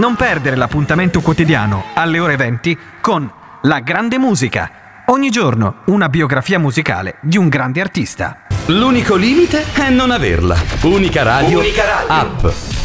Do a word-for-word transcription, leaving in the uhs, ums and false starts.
Non perdere l'appuntamento quotidiano alle ore venti con La Grande Musica. Ogni giorno una biografia musicale di un grande artista. L'unico limite è non averla. Unica Radio, Unica Radio. App.